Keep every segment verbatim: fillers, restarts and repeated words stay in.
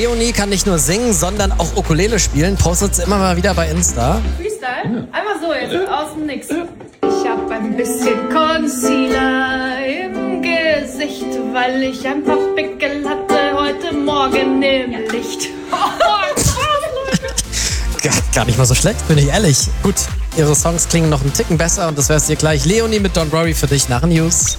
Leonie kann nicht nur singen, sondern auch Ukulele spielen. Postet sie immer mal wieder bei Insta. Freestyle? Einfach so jetzt, aus dem Nix. Ich hab ein bisschen Concealer im Gesicht, weil ich einfach Pickel hatte heute Morgen im Licht. Gar, gar nicht mal so schlecht, bin ich ehrlich. Gut, ihre Songs klingen noch einen Ticken besser und das wär's dir gleich. Leonie mit Don't Worry für dich nach News.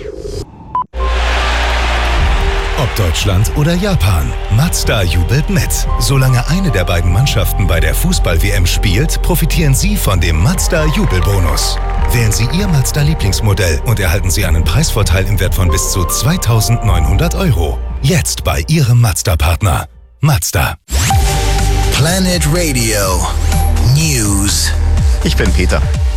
Ob Deutschland oder Japan, Mazda jubelt mit. Solange eine der beiden Mannschaften bei der Fußball-W M spielt, profitieren Sie von dem Mazda-Jubelbonus. Wählen Sie Ihr Mazda-Lieblingsmodell und erhalten Sie einen Preisvorteil im Wert von bis zu zweitausendneunhundert Euro. Jetzt bei Ihrem Mazda-Partner. Mazda. Planet Radio News. Ich bin Peter.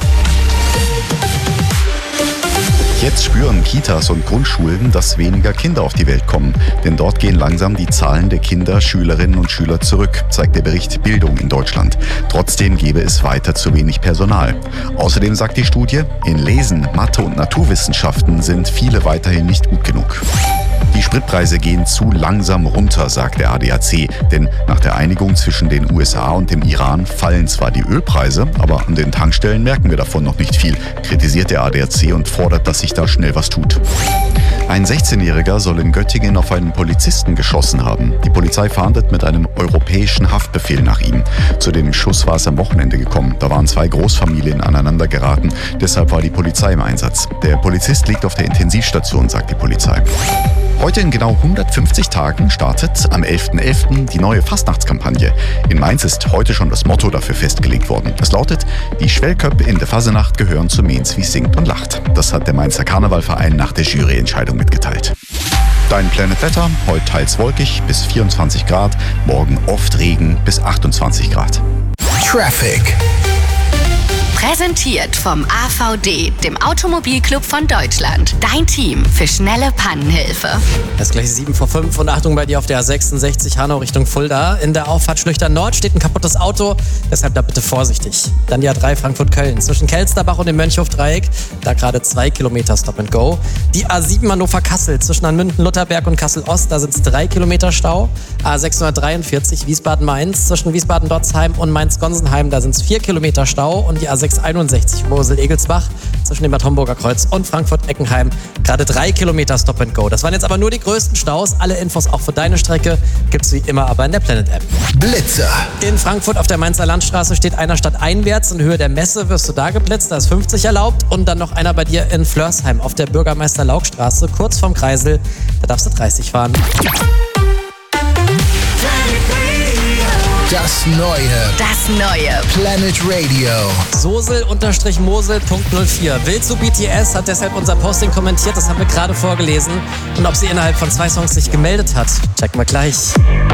Jetzt spüren Kitas und Grundschulen, dass weniger Kinder auf die Welt kommen. Denn dort gehen langsam die Zahlen der Kinder, Schülerinnen und Schüler zurück, zeigt der Bericht Bildung in Deutschland. Trotzdem gäbe es weiter zu wenig Personal. Außerdem sagt die Studie, in Lesen, Mathe und Naturwissenschaften sind viele weiterhin nicht gut genug. Die Spritpreise gehen zu langsam runter, sagt der A D A C. Denn nach der Einigung zwischen den U S A und dem Iran fallen zwar die Ölpreise, aber an den Tankstellen merken wir davon noch nicht viel, kritisiert der A D A C und fordert, dass sich da schnell was tut. Ein sechzehnjähriger soll in Göttingen auf einen Polizisten geschossen haben. Die Polizei fahndet mit einem europäischen Haftbefehl nach ihm. Zu dem Schuss war es am Wochenende gekommen. Da waren zwei Großfamilien aneinander geraten. Deshalb war die Polizei im Einsatz. Der Polizist liegt auf der Intensivstation, sagt die Polizei. Heute in genau hundertfünfzig Tagen startet am elften elften die neue Fastnachtskampagne. In Mainz ist heute schon das Motto dafür festgelegt worden. Es lautet, die Schwellköppe in der Fasenacht gehören zu Mainz wie singt und lacht. Das hat der Mainzer Karnevalverein nach der Juryentscheidung mitgeteilt. Dein Planet Wetter, heute teils wolkig bis vierundzwanzig Grad, morgen oft Regen bis achtundzwanzig Grad. Traffic. Präsentiert vom A V D, dem Automobilclub von Deutschland. Dein Team für schnelle Pannenhilfe. Es ist gleich sieben vor fünf und Achtung bei dir auf der A sechsundsechzig Hanau Richtung Fulda. In der Auffahrt Schlüchtern Nord steht ein kaputtes Auto, deshalb da bitte vorsichtig. Dann die A drei Frankfurt-Köln zwischen Kelsterbach und dem Mönchhof-Dreieck, da gerade zwei Kilometer Stop and Go. Die A sieben Hannover-Kassel zwischen Anmünden-Lutherberg und Kassel-Ost, da sind es drei Kilometer Stau. A sechshundertdreiundvierzig Wiesbaden-Mainz zwischen Wiesbaden-Dotzheim und Mainz-Gonsenheim, da sind es vier Kilometer Stau. Und die A sechshunderteinundsechzig Mosel-Egelsbach zwischen dem Bad Homburger Kreuz und Frankfurt-Eckenheim, gerade drei Kilometer Stop and Go. Das waren jetzt aber nur die größten Staus. Alle Infos auch für deine Strecke gibt's wie immer aber in der Planet-App. Blitzer. In Frankfurt auf der Mainzer Landstraße steht einer stadteinwärts. In Höhe der Messe wirst du da geblitzt, da ist fünfzig erlaubt. Und dann noch einer bei dir in Flörsheim auf der Bürgermeister-Laug-Straße, kurz vorm Kreisel. Da darfst du dreißig fahren. Das Neue. Das Neue. Planet Radio. Sosel-Mosel Punkt null vier. Will zu B T S, hat deshalb unser Posting kommentiert. Das haben wir gerade vorgelesen. Und ob sie innerhalb von zwei Songs sich gemeldet hat, checken wir gleich.